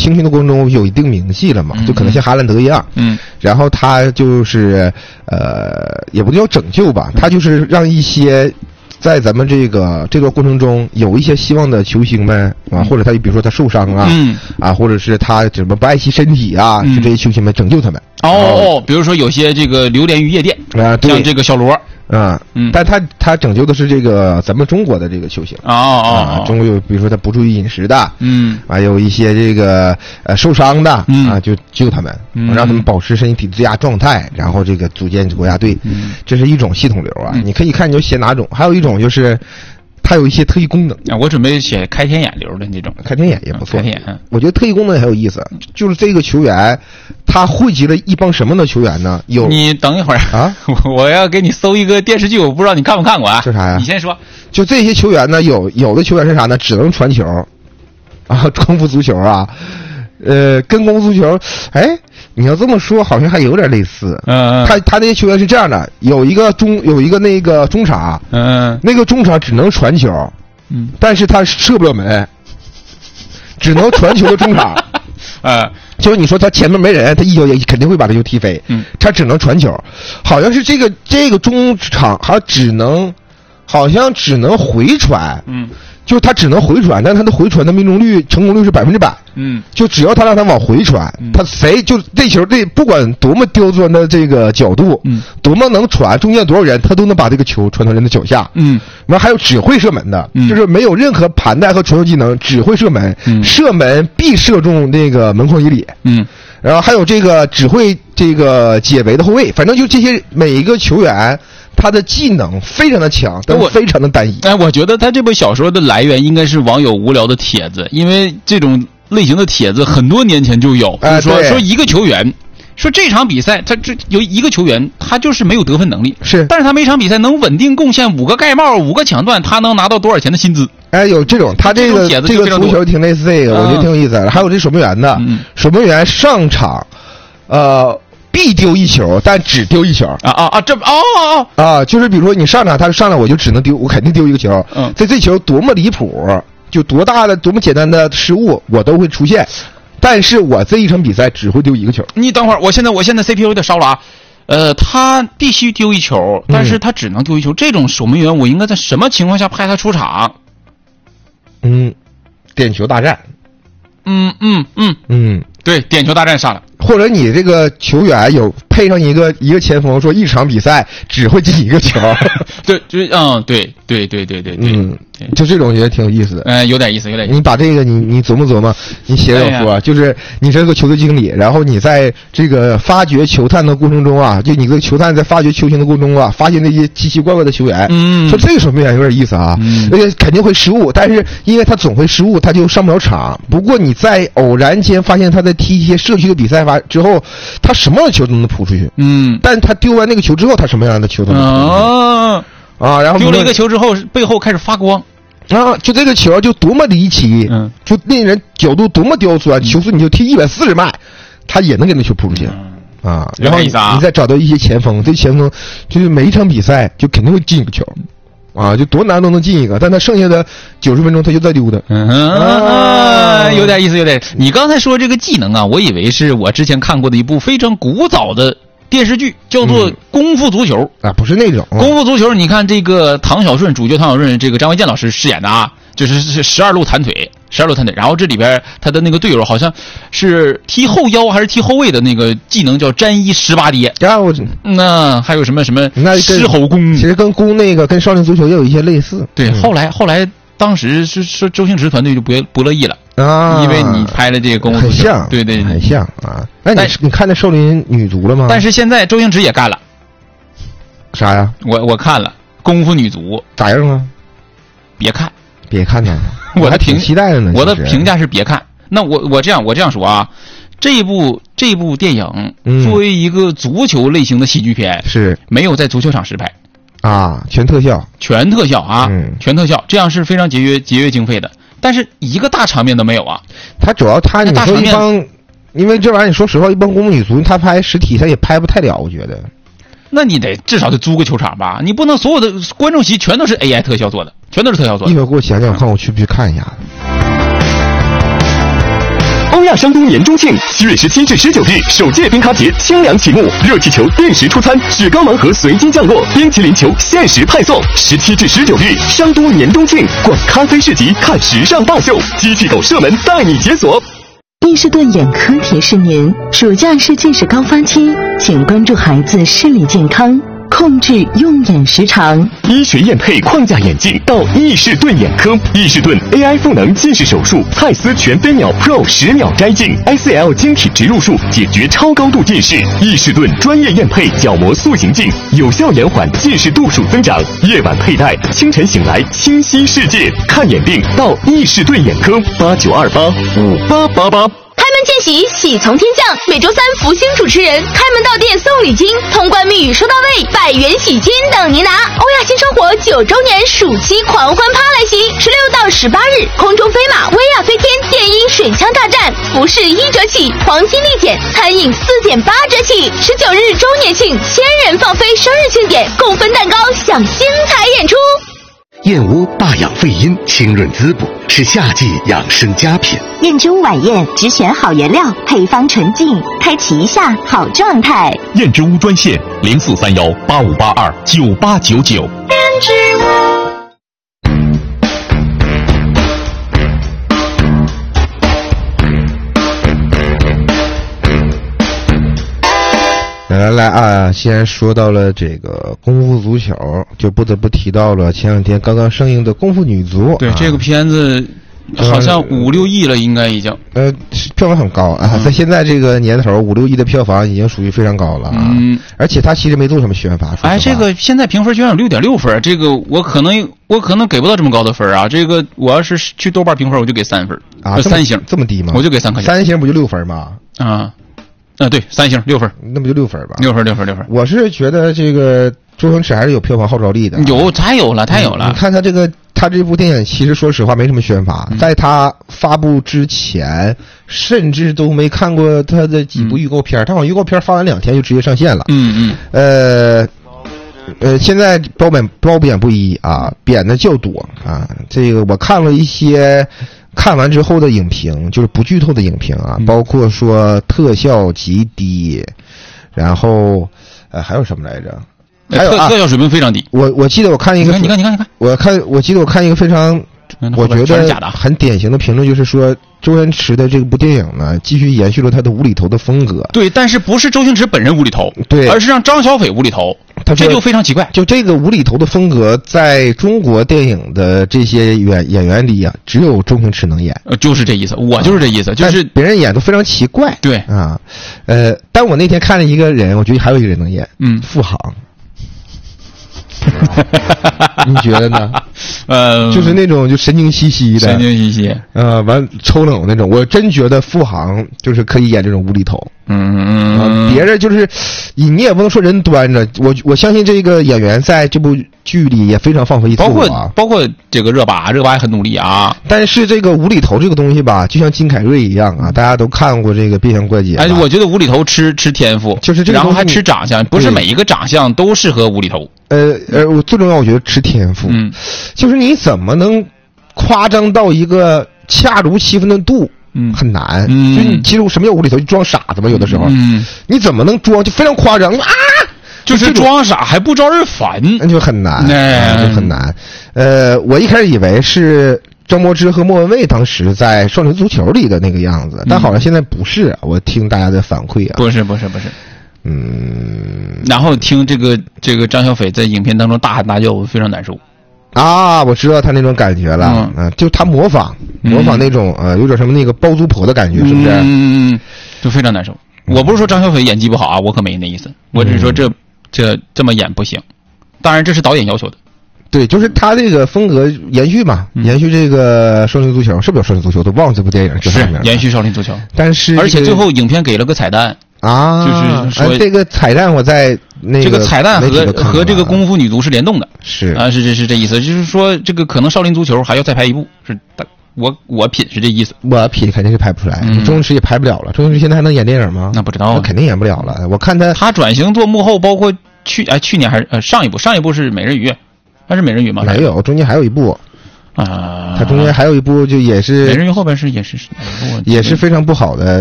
青训的过程中有一定名气了嘛，就可能像哈兰德一样，然后他就是也不叫拯救吧，他就是让一些在咱们这段过程中有一些希望的球星们啊，或者他比如说他受伤啊，或者是他怎么不爱惜身体啊，就这些球星们拯救他们。 比如说有些这个流连于夜店啊，像这个小罗。 但他拯救的是这个咱们中国的这个球星中国有比如说他不注意饮食的，有一些这个受伤的啊，就救他们，让他们保持身体最佳状态，然后这个组建国家队，这是一种系统流啊。你可以看你就写哪种，还有一种就是它有一些特异功能我准备写开天眼流的那种， 开天眼也不错。 开天眼， 我觉得特异功能也很有意思，就是这个球员他汇集了一帮什么样的球员呢？ 你等一会儿啊，我要给你搜一个电视剧，我不知道你看不看过啊？ 这啥呀？ 你先说。 就这些球员呢，有的球员是啥呢？只能传球啊，功夫足球啊，跟功夫足球，你要这么说，好像还有点类似。他那些球员是这样的，有一个那个中场，那个中场只能传球，但是他射不了门，只能传球的中场。就是你说他前面没人，他一脚也肯定会把这球踢飞。他只能传球，好像是这个中场好像只能回传。就他只能回传，但他的回传的命中率、成功率是100%。就只要他让他往回传，他谁就这球不管多么刁钻的这个角度，多么能传，中间多少人，他都能把这个球传到人的脚下。完还有只会射门的，就是没有任何盘带和传球技能，只会射门，射门必射中那个门框以里。然后还有这个只会这个解围的后卫，反正就这些每一个球员。他的技能非常的强，但是非常的单一。 我觉得他这部小说的来源应该是网友无聊的帖子，因为这种类型的帖子很多年前就有，就是说一个球员，说这场比赛他这有一个球员，他就是没有得分能力，但是他每场比赛能稳定贡献5个盖帽、5个抢断，他能拿到多少钱的薪资？ 有这种，他这个足球挺类似这个，我觉得挺有意思的。还有这守门员的，守门员上场，必丢一球，但只丢一球就是比如说你上场，他上来我就只能丢，我肯定丢一个球。这球多么离谱，就多么简单的失误，我都会出现。但是我这一场比赛只会丢一个球。 你等会儿，我现在 CPU 有点烧了啊。他必须丢一球，但是他只能丢一球。这种守门员，我应该在什么情况下派他出场？ 点球大战。 对，点球大战上了。 或者你这个球员有配上一个前锋，说一场比赛只会进一个球。 对，就是对， 就这种觉得挺有意思的。 有点意思。 你把这个你琢磨琢磨，你写小说，就是你这个球队经理，然后你在这个发掘球探的过程中啊，就你这个球探在发掘球星的过程中啊，发现那些奇奇怪怪的球员。说这个守门员有点意思啊，而且肯定会失误，但是因为他总会失误，他就上不了场。不过你在偶然间发现他在踢一些社区的比赛之后，他什么样的球都能扑出去。但他丢完那个球之后，他什么样的球都能扑出去。然后丢了一个球之后，背后开始发光。 就这个球就多么离奇，就那人角度多么刁钻，球速你就踢140迈，他也能给那球扑出去。然后你再找到一些前锋，这前锋就是每一场比赛就肯定会进一个球。就多难都能进一个，但他剩下的90分钟他就在溜达。 有点意思，有点。你刚才说这个技能啊，我以为是我之前看过的一部非常古早的电视剧，叫做《功夫足球》 不是那种。 功夫足球，你看这个主角唐小顺，这个张卫健老师饰演的啊，就是12路弹腿。然后这里边他的那个队友好像是踢后腰还是踢后卫的那个技能叫沾衣18跌。那还有什么狮吼功， 其实跟少林足球也有一些类似。 对，后来当时是说周星驰团队就不乐意了因为你拍了这个功夫足球， 很像， 对， 很像啊。那你看那少林女足了吗？ 但是现在周星驰也干了。 啥呀？ 我看了功夫女足， 咋样啊？别看呢。 我还挺期待的呢。 我的评价是别看。那我这样说啊，这部电影作为一个足球类型的喜剧片， 是没有在足球场实拍全特效啊，全特效，这样是非常节约经费的。但是一个大场面都没有啊。 他主要你说一帮，因为这玩意儿你说实话，一帮功夫女足他拍实体他也拍不太了，我觉得。 那你至少得租个球场吧，你不能所有的观众席全都是 AI 特效做的，全都是特效做的。 一会儿给我讲讲，看我去不去看一下。 欧亚商都年中庆，7月17至19日，首届冰咖节清凉启幕，热气球定时出餐，雪糕盲盒随机降落，冰淇淋球限时派送。17至19日，商都年中庆，逛咖啡市集，看时尚大秀，机器狗射门带你解锁。 伊士顿眼科提示您，暑假是近视高发期，请关注孩子视力健康，控制用眼时长。 医学验配框架眼镜到伊士顿眼科，伊士顿 AI 赋能近视手术，蔡司全飞秒 Pro 10秒摘镜 ，ICL 晶体植入术解决超高度近视。伊士顿专业验配角膜塑形镜，有效延缓近视度数增长。夜晚佩戴，清晨醒来清晰世界。看眼病到伊士顿眼科，89285888。 开门见喜，喜从天降。每周3福星主持人开门到店送礼金，通关密语收到位，100元喜金等您拿。欧亚新生活9周年暑期狂欢趴来袭，16到18日，空中飞马、薇娅飞天、电音水枪大战，服饰1折起，黄金立减，餐饮4.8折起。19日周年庆，1000人放飞生日庆典，共分蛋糕，享星彩演出。 燕窝霸养肺阴，清润滋补，是夏季养生佳品。 燕之屋晚宴只选好原料，配方纯净，开启一下好状态。 燕之屋专线043185829899。 燕之屋。 来啊！既然说到了这个功夫足球，就不得不提到了前两天刚刚上映的《功夫女足》。 对，这个片子好像5、6亿了，应该已经。 票房很高啊，在现在这个年头，5、6亿的票房已经属于非常高了啊。而且他其实没做什么宣发。 这个现在评分居然有6.6分，这个我可能给不到这么高的分啊。这个我要是去豆瓣评分，我就给3分啊 ，3星这么低吗？ 我就给3颗星。 3星不就6分吗？ 对，3星6分， 那不就6分吧 ？6分。我是觉得这个周星驰还是有票房号召力的。 太有了。 你看他这部电影，其实说实话没什么宣发，在他发布之前，甚至都没看过他的几部预告片。他好像预告片发完2天就直接上线了。现在褒贬不一啊，贬的较多啊。这个我看了一些。看完之后的影评，就是不剧透的影评啊，包括说特效极低，然后还有什么来着？还有特效水平非常低。 我记得我看一个， 你看， 我记得我看一个非常，我觉得很典型的评论，就是说周星驰的这部电影呢，继续延续了他的无厘头的风格。 对，但是不是周星驰本人无厘头， 对， 而是让张小斐无厘头。这就非常奇怪， 就这个无厘头的风格，在中国电影的这些演员里啊，只有周星驰能演。 就是这意思，我就是这意思，就是别人演都非常奇怪。 对啊，但我那天看了一个人，我觉得还有一个人能演，付航。你觉得呢？就是那种就神经兮兮的，完抽冷那种。我真觉得付航就是可以演这种无厘头。别人就是你也不能说人端着。我相信这个演员在这部剧里也非常放飞自我， 包括这个热巴也很努力啊。 但是这个无厘头这个东西吧，就像金凯瑞一样啊，大家都看过这个《变相怪杰》。 我觉得无厘头吃天赋， 就是这个， 然后还吃长相，不是每一个长相都适合无厘头。 我最重要，我觉得吃天赋。就是你怎么能夸张到一个恰如其分的度？很难。就你其实什么叫无厘头？就装傻子嘛，有的时候。你怎么能装就非常夸张啊？ 就是装傻还不招人烦， 那就很难，就很难。我一开始以为是张柏芝和莫文蔚当时在《少林足球》里的那个样子，但好像现在不是。我听大家的反馈啊， 不是。然后听这个张小斐在影片当中大喊大叫，我非常难受。 我知道他那种感觉了。就他模仿那种有点什么那个包租婆的感觉，是不是？ 就非常难受。我不是说张小斐演技不好啊，我可没那意思。我只是说这么演不行。当然这是导演要求的。 对，就是他这个风格延续嘛，延续这个少林足球，是不是少林足球？都忘了这部电影是延续少林足球。 但是而且最后影片给了个彩蛋。就是说这个彩蛋我在这个彩蛋和这个功夫女足是联动的， 是这意思，就是说这个可能少林足球还要再拍一部，是我品是这意思， 我品肯定是拍不出来，周星驰也拍不了了，周星驰现在还能演电影吗？ 那不知道， 肯定演不了了。我看他转型做幕后，包括去年还是上一部是美人鱼，还是美人鱼吗？ 没有，中间还有一部。 他中间还有一部就也是美人鱼后边是也是非常不好的